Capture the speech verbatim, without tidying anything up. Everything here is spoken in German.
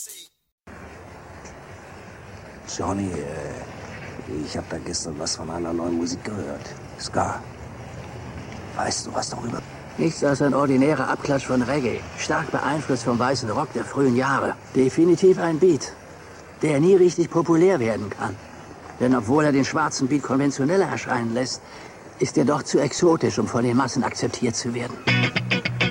Johnny, äh, ich habe da gestern was von einer neuen Musik gehört. Ska. Weißt du was darüber? Nichts als ein ordinärer Abklatsch von Reggae. Stark beeinflusst vom weißen Rock der frühen Jahre. Definitiv ein Beat, der nie richtig populär werden kann. Denn obwohl er den schwarzen Beat konventioneller erscheinen lässt, ist er doch zu exotisch, um von den Massen akzeptiert zu werden.